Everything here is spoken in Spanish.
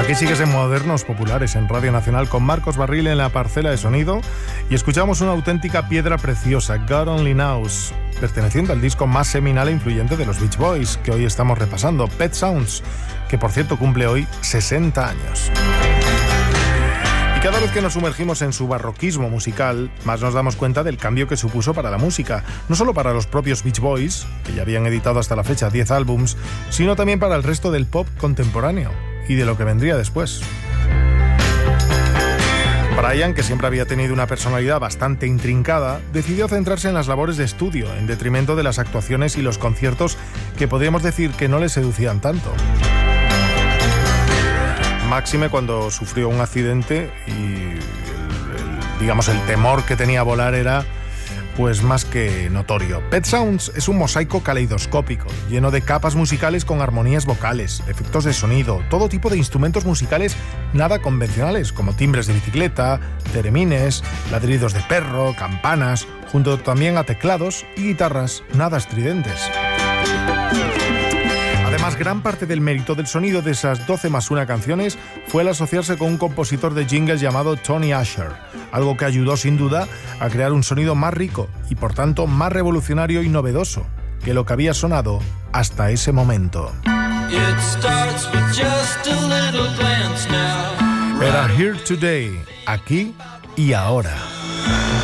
Aquí sigues en Modernos Populares en Radio Nacional con Marcos Barril en la parcela de sonido y escuchamos una auténtica piedra preciosa, God Only Knows, perteneciente al disco más seminal e influyente de los Beach Boys que hoy estamos repasando, Pet Sounds, que por cierto cumple hoy 60 años. Y cada vez que nos sumergimos en su barroquismo musical, más nos damos cuenta del cambio que supuso para la música, no solo para los propios Beach Boys, que ya habían editado hasta la fecha 10 álbums, sino también para el resto del pop contemporáneo y de lo que vendría después. Brian, que siempre había tenido una personalidad bastante intrincada, decidió centrarse en las labores de estudio, en detrimento de las actuaciones y los conciertos que podríamos decir que no le seducían tanto. Máxime cuando sufrió un accidente y el temor que tenía a volar era pues más que notorio. Pet Sounds es un mosaico caleidoscópico, lleno de capas musicales con armonías vocales, efectos de sonido, todo tipo de instrumentos musicales nada convencionales, como timbres de bicicleta, teremines, ladridos de perro, campanas, junto también a teclados y guitarras nada estridentes. Además, gran parte del mérito del sonido de esas 12 más 1 canciones fue el asociarse con un compositor de jingles llamado Tony Asher, algo que ayudó sin duda a crear un sonido más rico y por tanto más revolucionario y novedoso que lo que había sonado hasta ese momento. Era Here Today, aquí y ahora.